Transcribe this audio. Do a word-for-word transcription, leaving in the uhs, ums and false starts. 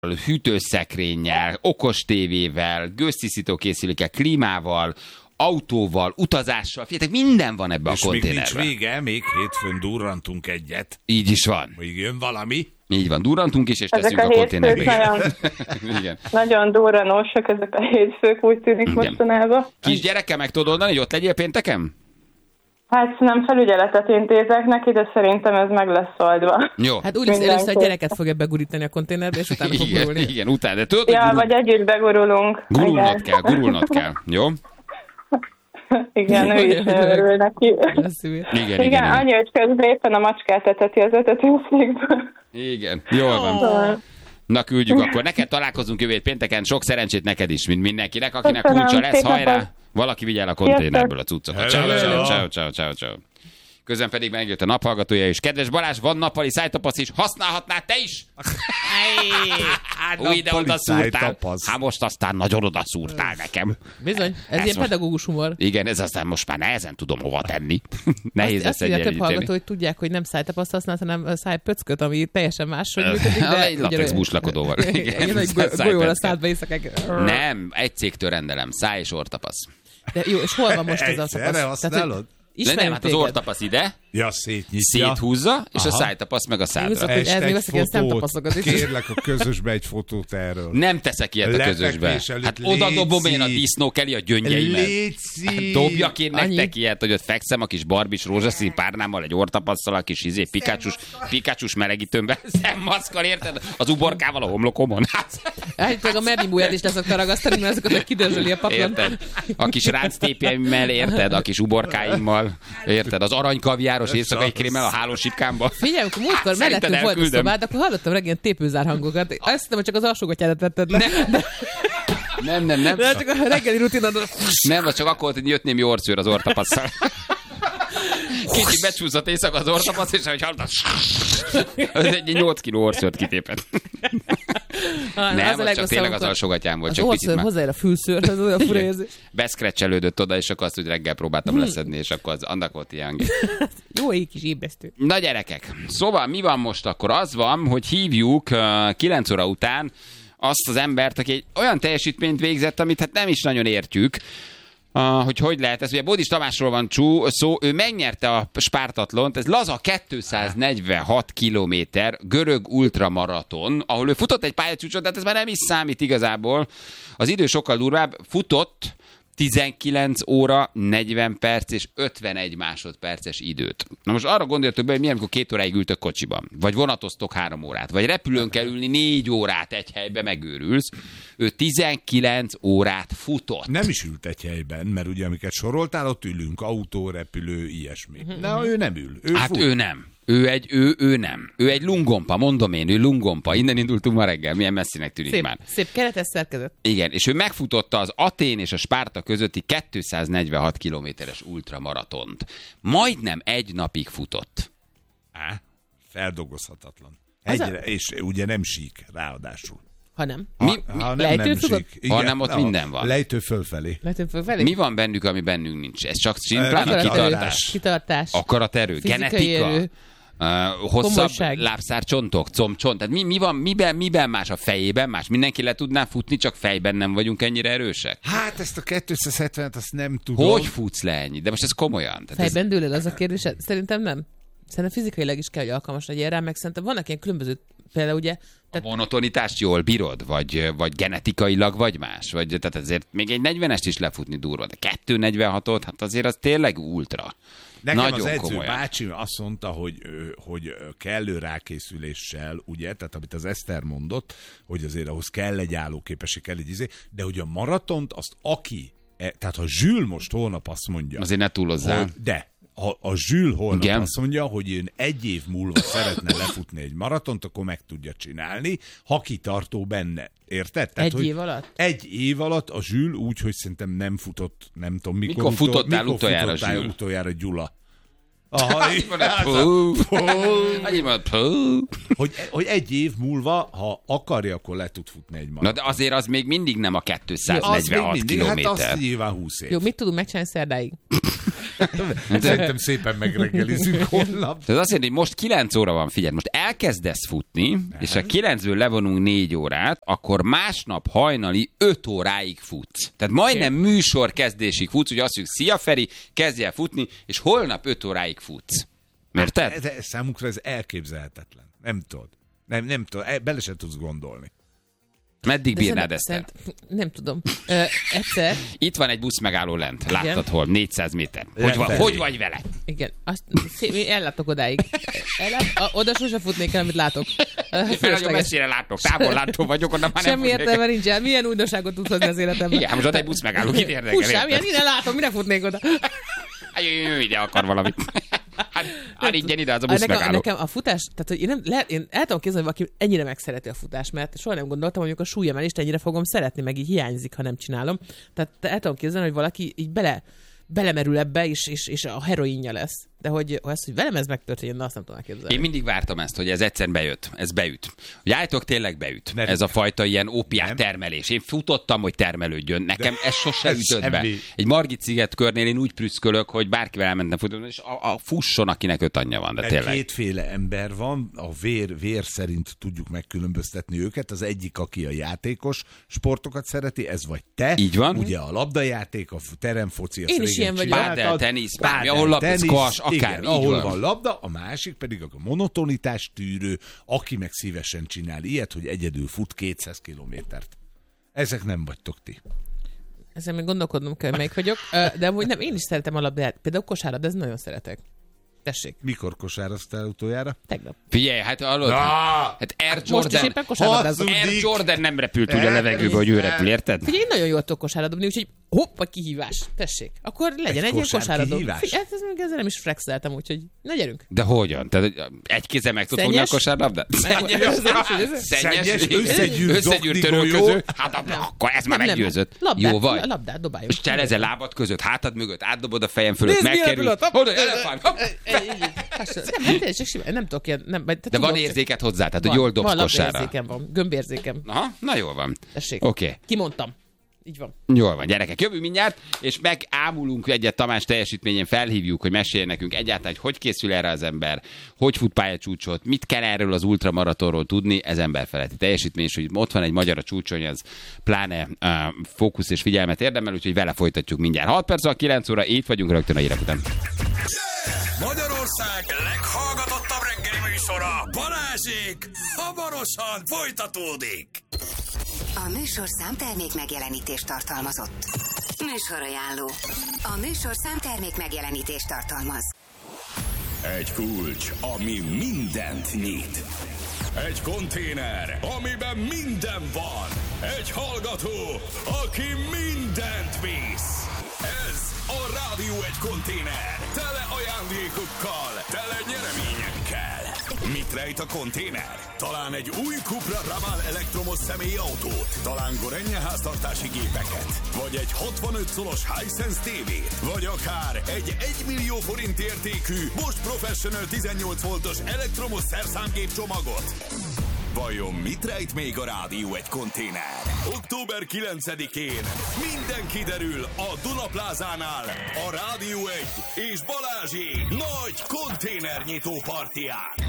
hűtőszekrényel, okos tévével, gőztisztító készülékkel, klímával, autóval, utazással, figyeljetek, minden van ebbe és a konténerben. És még nincs vége, még hétfőn durrantunk egyet. Így is van. Még jön valami. Így van, durrantunk is, és ezek teszünk a, a konténerbe. Nagyon, Igen. nagyon durranósak ezek a hétfők, úgy tűnik Igen. mostanában. Kisgyerekkel meg tudod oldani, hogy ott legyél pénteken? Hát nem felügyeletet intézek neki, de szerintem ez meg lesz oldva. Jó. Hát úgy lesz, Mindenki. először a gyereket fogja begurítani a konténerbe, és utána fog Igen, gurulni. igen, utána. De tudod, Ja, hogy vagy együtt begurulunk. gurulnod Igen. kell, gurulnod kell. Jó? Igen, ő is örül neki. Igen, igen, Igen, igen. annyi, hogy közben éppen a macskát eteti az etetőszékből. Igen, jól van. Na küldjük akkor. Neked találkozunk jövő hét pénteken. Sok szerencsét neked is, mint mindenkinek. Akinek Köszönöm, kulcsa lesz, szép hajrá! napot. Valaki vigye el a konténerből a cuccokat. Ciao, Hello. ciao, ciao, ciao, ciao, ciao. Közben pedig megjött a naphallgatója is. Kedves Balázs, van nappali szájtapasz is. Használhatnád te is? Új, de oda szúrtál. Hát most aztán nagyon oda szúrtál nekem. Bizony, ez Ez ilyen most- pedagógus humor. Igen, ez aztán most már nehezen tudom hova tenni. Nehéz Azt, lesz azt írja több hallgató, egyenlíteni. hogy tudják, hogy nem szájtapaszt használsz, hanem a szájpöcköt, ami teljesen máshogy működik, de... Egy latex buslakodóval. Igen, igen, egy go- golyóra szállt be éjszakák. Nem, egy cégtől rendelem. Száj és orrtapasz. De jó, és hol van most ez a Egyszerre tapasz? használod? De nem, hát az orrtapasz ide, Ja, szétnyitja. széthúzza, és a Aha. szájtapasz meg a szádra. Húzza. Hogy ez Este még egy veszek ilyen fotót. szemtapaszokat is. Kérlek a közösbe egy fotót erről. Nem teszek ilyet a Lefekvés közösbe. előtt, Hát oda dobom én a léci. disznó Kelly a gyöngyeimet. Léci. Hát dobjak én Annyi. nektek ilyet, hogy ott fekszem a kis barbis rózsaszín párnámmal, egy orrtapasszal, a kis izé, pikácsus, pikácsus melegítőmben, szemmaszkal, érted? Az uborkával a homlokomon. Hát, Állítólag a Merlin búját is leszokta ragasztani, mert azokat meg kidörzsöli a paplan. érted? A kis ránctépjeimmel, érted? A kis uborkáimmal, érted? Az aranykaviáros éjszakai krémmel a hálósipkámba. Figyelj, amikor múltkor Szerinted mellettünk volt a elküldöm? szobád, akkor hallottam reggel tépőzár hangokat. Azt hiszem, hogy csak az alsógatyádat tetted le. Nem, nem, nem. De csak a reggeli rutinod. Nem, az csak akkor volt, hogy jött némi orrszőr az orrtapasszal. Kicsit becsúszott éjszaka az orrtapasz, és ahogy hallottam, az egy nyolc kiló orrszőrt kitépett. Nem, az csak tényleg az alsógatyám volt, Az csak picit orszőr már hozzáér a fülszőr, ez olyan fura érzés. beszkrecselődött oda, és akkor azt, hogy reggel próbáltam leszedni, és akkor az, annak volt ilyen. Jó, egy kis ébresztő. Na gyerekek, szóval mi van most akkor? Az van, hogy hívjuk uh, kilenc óra után azt az embert, aki egy olyan teljesítményt végzett, amit hát nem is nagyon értjük, Uh, hogy hogy lehet ez. Ugye Bódis Tamásról van csú, szó, ő megnyerte a Spártatlont, ez laza kétszáznegyvenhat kilométer görög ultramaraton, ahol ő futott egy pályacsúcsot, de hát ez már nem is számít igazából. Az idő sokkal durvább, futott tizenkilenc óra, negyven perc és ötvenegy másodperces időt. Na most arra gondoljatok be, hogy milyen, amikor két óráig ültök kocsiban, vagy vonatoztok három órát, vagy repülőn kell ülni négy órát egy helybe, megőrülsz. Ő tizenkilenc órát futott. Nem is ült egy helyben, mert ugye amiket soroltál, ott ülünk, autó, repülő, ilyesmi. Na, ő nem ül. Ő Hát fut. ő nem. Ő egy, ő, ő nem. Ő egy lungompa, mondom én, ő lungompa. Innen indultunk ma reggel, milyen messzinek tűnik Szép, már. szép keretes szerkezet. Igen, és ő megfutotta az Atén és a Spárta közötti kétszáznegyvenhat kilométeres ultramaratont. Majdnem egy napig futott. Á, feldolgozhatatlan. Az a- Egyre, és ugye nem sík, ráadásul. Ha nem. Mi, Ha, mi, ha nem, lejtő nem tudod? sík. Ha nem, ott minden van. Lejtő fölfelé. Lehetünk fölfelé? mi van bennük, ami bennünk nincs? Ez csak simplán a Akaraterő. kitartás. Kitartás. Akaraterő, Fizikai genetika, erő. uh, hosszabb Komolyság. lábszárcsontok, combcsont. Tehát mi, mi van, miben, miben más a fejében más? Mindenki le tudná futni, csak fejben nem vagyunk ennyire erősek? Hát ezt a kétszázhetvenet azt nem tudom. Hogy futsz le ennyi? De most ez komolyan. Tehát ez, Fejben dől el az a kérdés? Szerintem nem. Szerintem fizikailag is kell, hogy alkalmas legyen rá, meg szerintem vannak ilyen különböző, például ugye, a tehát monotonitást jól bírod? Vagy, vagy genetikailag, vagy más? Vagy, tehát azért még egy negyvenest is lefutni durva, de kettő negyvenhatot, hát azért az tényleg ultra. Nekem Nagyon az edző komolyan. bácsi azt mondta, hogy, ö, hogy kellő rákészüléssel, ugye, tehát amit az Eszter mondott, hogy azért ahhoz kell egy állóképesség, kell egy izé, de hogy a maratont azt aki, e, tehát ha Zsül most holnap azt mondja, Azért ne túlozzál. hogy, de ha a Zsül holnap Igen. azt mondja, hogy ön egy év múlva szeretne lefutni egy maratont, akkor meg tudja csinálni, ha kitartó benne. Érted? Egy hogy év alatt? Egy év alatt a Zsül úgy, hogy szerintem nem futott, nem tudom, mikor, Mikor futottál mikor utoljára, futottál Zsül? utoljára Gyula. Aha, Pú, annyi van, pú. hogy, hogy egy év múlva, ha akarja, akkor le tud futni egy Na maraton. de azért az még mindig nem a Az még kétszáznegyvenhat mindig, hát kilométer. azt nyilván húsz év. jó, mit tudunk megcsinálni szerdáig? Szerintem szépen megreggelizünk holnap. Ez azt jelenti, hogy most kilenc óra van, figyelj, most elkezdesz futni, és a kilencből levonunk négy órát, akkor másnap hajnali öt óráig futsz. Tehát majdnem műsor kezdésig futsz, hogy azt mondjuk, szia Feri, kezdj el futni, és holnap öt óráig futsz. Érted? Hát, de számukra ez elképzelhetetlen. Nem tudod. Nem, nem tudod. Bele sem tudsz gondolni. Meddig De bírnád szerint- ezt? szerint- Nem tudom. Ö, egyszer, Itt van egy busz megálló lent. Láttad Igen. hol? négyszáz méter. Hogy, van, Lefelé. hogy vagy vele? igen, azt, szép, én ellátok odáig. Ellát, a, oda sose futnék el, amit látok. Ö, Én nagyon fölösleges. messzire látok, távol látó vagyok, onnan már nem Semmi futnék. értelme nincsen. Milyen újdonságot tudsz hozni az életemben? Igen, most ott egy busz megálló, kit érdekel? Fussám, érted? ilyen innen látom, mire futnék oda? Hát ő ide akar valamit. Hát, hát ingyen ide az a busz nekem, megálló. nekem a futás, tehát hogy én, nem, le, én el tudom képzelni, hogy valaki ennyire megszereti a futást, mert soha nem gondoltam, hogy a súlyemelést ennyire fogom szeretni, meg így hiányzik, ha nem csinálom. Tehát el tudom képzelni, hogy valaki így bele, belemerül ebbe, és, és, és a heroinja lesz. De hogy, hogy ezt, hogy velem ez megtörténjen, na azt nem tudom elképzelni. Én mindig vártam ezt, hogy ez egyszer bejött. Ez beüt. Hogy állítok, tényleg beüt. Nem. Ez a fajta ilyen ópiát Nem. termelés. Én futottam, hogy termelődjön. Nekem ez sose ez ütött be. semmi. Egy Margit sziget körnél én úgy prüszkölök, hogy bárkivel elmentem futni, és a, a fusson, akinek öt anyja van. De Mert tényleg. kétféle ember van, a vér, vér szerint tudjuk megkülönböztetni őket. Az egyik, aki a játékos sportokat szereti, ez vagy te. Így van. Ugye a labdajáték, a f- teremfoci, azt Én is régen ilyen vagyok. csináltad. Pádel, tenisz, bármi, Pádel, ahol labda, tenisz, squash, akármi, igen, így ahol van. van labda, a másik pedig a monotonitás tűrő, aki meg szívesen csinál ilyet, hogy egyedül fut kétszáz kilométert. Ezek nem vagytok ti. Ezen még gondolkodnom kell, melyik vagyok. Ö, De amúgy nem, én is szeretem a labdát. Például kosárlabda, ez nagyon szeretek. Tessék, Mikor kosáraztál utoljára? tegnap. Figyelj, hát hallod? Na! Hát Air Most is Jordan, éppen kosárlabdázok. Hazudik! Air Jordan nem repült úgy a levegőbe, hogy ő repül, érted? Figyelj, én nagyon jól tudok kosárlabdabni, úgyhogy hopp, a kihívás. Tessék. Akkor legyen Egy egy, ilyen kosár kosárlabda. kihívás? Figyelj, hát ez még ezzel nem is flexeltem, úgyhogy na gyerünk. De hogyan? Tehát egy kézzel meg tudod fogni a Szennyes? kosárlabdát? Meg- Szennyes, összegyűrt összegyűrt dokni törő golyó. közül? Hát ab- akkor ez már Nem, nem, meggyőzött. Labdát, Jó vagy? a labdát dobáljuk. És cselezel lábad között, hátad mögött, átdobod a fejem fölött, Nézd, milyen megkerül. pillanat, hopp. Oda, elefánt, hopp. Nem, nem, tényleg, csak simán, nem tudok ilyen, nem, de De van érzéket hozzá, tehát hogy jól dobsz van kosárra. labdaérzékem van, gömbérzékem. Aha, na jól van. Tessék. Oké. Okay. Kimondtam. Így van. Jól van, gyerekek, jövünk mindjárt, és megámulunk egyet Tamás teljesítményén, felhívjuk, hogy mesélj nekünk egyáltalán, hogy hogy készül erre az ember, hogy fut pályacsúcsot, mit kell erről az ultramaratonról tudni, ez emberfeletti teljesítmény, és hogy ott van egy magyar a csúcson, az pláne uh, fókusz és figyelmet érdemel, úgyhogy vele folytatjuk mindjárt. hat perc a kilenc óra, itt vagyunk rögtön a hírek után. Magyarország leghallgatottabb reggeli műsora, Balázsék, hamarosan folytatódik. A műsorszám termék megjelenítést tartalmazott. Műsorajánló. A műsorszám termék megjelenítést tartalmaz. Egy kulcs, ami mindent nyit. Egy konténer, amiben minden van. Egy hallgató, aki mindent visz. Ez a Rádió egy konténer. Tele ajándékokkal, tele nyereményekkel. Mit rejt a konténer? Talán egy új Cupra Raval elektromos személyautót, talán Gorenje háztartási gépeket, vagy egy hatvanöt szolos Hisense tévét, vagy akár egy egymillió forint értékű Bosch Professional tizennyolc voltos elektromos szerszámgép csomagot. Vajon mit rejt még a Rádió egy konténer? október kilencedikén minden kiderül a Dunaplázánál a Rádió egy és Balázsék nagy konténernyitó partiján.